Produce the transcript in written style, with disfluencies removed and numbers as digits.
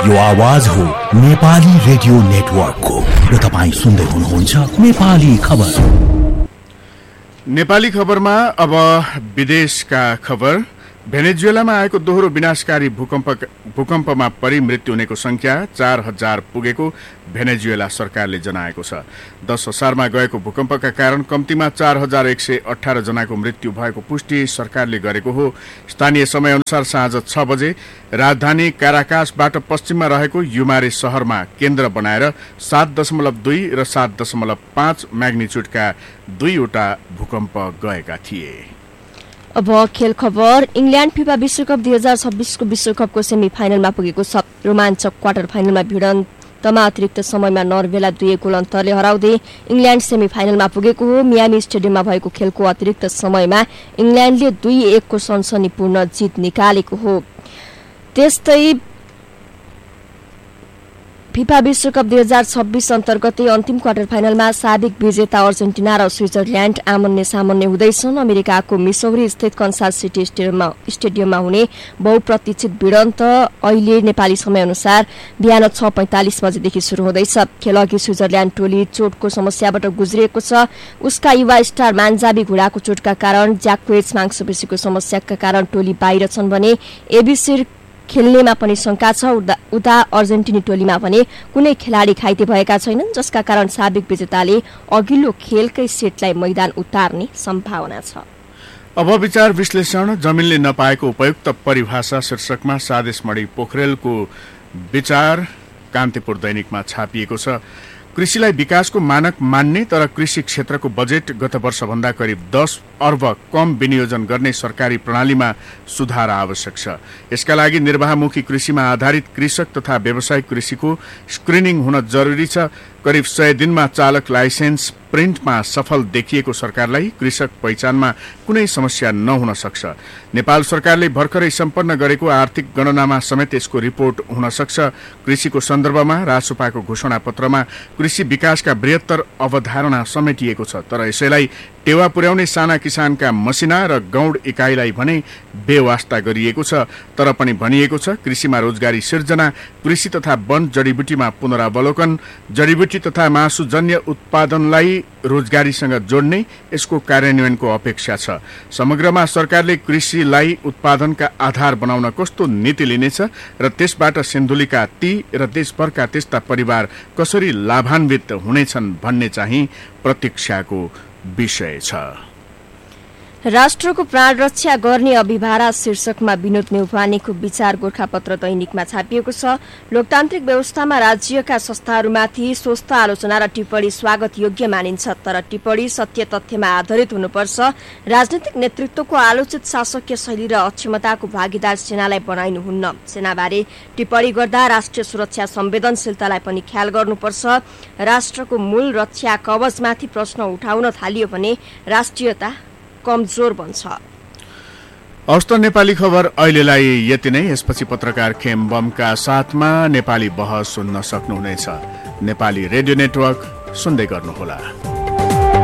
यो आवाज हो नेपाली रेडियो नेटवर्कको र तपाईं सुन्दै हुनुहुन्छ नेपाली खबर। नेपाली खबरमा अब विदेशका खबर। भेनेजुएलामा आएको दोहोरो विनाशकारी भूकम्पमा परि मृत्यु हुनेको संख्या 4000 पुगेको भेनेजुएला सरकारले जनाएको छ। 10 असारमा गएको भूकम्पका कारण कम्तीमा 4118 जनाको मृत्यु भएको पुष्टि सरकारले गरेको हो। स्थानीय समय अनुसार साँझ 6 बजे राजधानी काराकासबाट पश्चिममा रहेको युमारे शहरमा केन्द्र बनाएर 7.2 र 7.5 म्याग्निच्युडका दुईवटा भूकम्प गएका थिए। अब खेल खबर। इंग्ल्याण्ड फिफा विश्वकप 2026 को विश्वकपको सेमिफाइनलमा पुगेको छ। रोमाञ्चक क्वार्टर फाइनलमा भिडन्तमा अतिरिक्त समयमा नर्वेलाई 2 गोल अन्तरले हराउँदै इंग्ल्याण्ड सेमिफाइनलमा पुगेको हो। मियामी स्टेडियममा भएको खेलको अतिरिक्त समयमा इंग्ल्याण्डले 2-1 को सनसनीपूर्ण जित निकालेको हो। त्यस्तै फिफा विश्वकप 2026 अन्तर्गत अन्तिम क्वार्टर फाइनलमा साबिक विजेता अर्जेन्टिना र स्विजरल्याण्ड आमन्ने सामन्ने हुँदैछन्। अमेरिकाको मिसौरी स्थित कन्सास सिटी स्टेडियममा हुने बहुप्रतीक्षित भिडन्त अहिले नेपाली समय अनुसार बिहान 6:45 बजेदेखि शुरू हुँदैछ। खेलअघि स्विजरल्याण्ड टोली चोटको समस्याबाट गुज्रिएको छ। उसका युवा स्टार मान्जाबी घुँडाको चोटका कारण, ज्याक्वेज मांसपेशीको समस्याका कारण टोली बाहिर छन् भने एबीसी खेल्नेमा पनि शंका छ। उता अर्जेन्टिनी टोलीमा पनि कुनै खेलाडी घाइते भएका छैनन्, जसका कारण साबिक विजेताले अघिल्लो खेलकै सेटलाई मैदान उतार्ने सम्भावना छ। अब विचार विश्लेषण। जमिनले नपाएको उपयुक्त परिभाषा शीर्षकमा सादेश मणि पोखरेलको विचार कान्तिपुर दैनिकमा छापिएको छ। कृषिलाई विकासको मानक मान्ने तर कृषि क्षेत्रको बजेट गत वर्षभन्दा करिब 10 अर्ब कम विनियोजन गर्ने सरकारी प्रणालीमा सुधार आवश्यक छ। यसका लागि निर्वाहमुखी कृषिमा आधारित कृषक तथा व्यावसायिक कृषिको स्क्रिनिङ हुन जरुरी छ। करिब 100 दिनमा चालक लाइसेन्स प्रिन्टमा सफल देखिएको सरकारलाई कृषक पहिचानमा कुनै समस्या नहुन सक्छ। नेपाल सरकारले भर्खरै सम्पन्न गरेको आर्थिक गणनामा समेत यसको रिपोर्ट हुन सक्छ। कृषिको सन्दर्भमा रासोपाको घोषणा पत्रमा कृषि विकासका बृहत्तर अवधारणा समेटिएको छ, तर यसैलाई टेवा पुर्याउने साना किसानका मसिना र गौड इकाइलाई भने बेवास्ता गरिएको छ। तर पनि भनिएको छ कृषिमा रोजगारी सिर्जना, कृषि तथा वन जडीबुटीमा पुनरावलोकन, जडीबुटी तथा मासुजन्य उत्पादनलाई रोजगारीसँग जोड्ने यसको कार्यान्वयनको अपेक्षा छ। समग्रमा सरकारले कृषिलाई उत्पादनका आधार बनाउन कस्तो नीति लिनेछ र त्यसबाट सिन्धुलीका ती र देशभरका त्यस्ता परिवार कसरी लाभान्वित हुनेछन् भन्ने चाहिँ प्रतीक्षाको विषय छ। राष्ट्रको प्राण रक्षा गर्ने अभिभारा शीर्षकमा विनोद नेउपानेको विचार गोरखापत्र दैनिकमा छापिएको छ। लोकतान्त्रिक व्यवस्थामा राज्यका संस्थाहरूमाथि स्वस्थ आलोचना र टिप्पणी स्वागत योग्य मानिन्छ, तर टिप्पणी सत्य तथ्यमा आधारित हुनुपर्छ। राजनीतिक नेतृत्वको आलोचित शासकीय शैली र अक्षमताको भागीदार सेनालाई बनाइनुहुन्न। सेनाबारे टिप्पणी गर्दा राष्ट्रिय सुरक्षा संवेदनशीलतालाई पनि ख्याल गर्नुपर्छ। राष्ट्रको मूल रक्षा कवचमाथि प्रश्न उठाउन थालियो भने राष्ट्रियता कमजोर बन्छ। हस्त नेपाली खबर अहिलेलाई यति नै। यसपछि पत्रकार खेम बमका साथमा नेपाली बहस सुन्न सक्नुहुनेछ। नेपाली रेडियो नेटवर्क सुन्दै गर्नुहोला।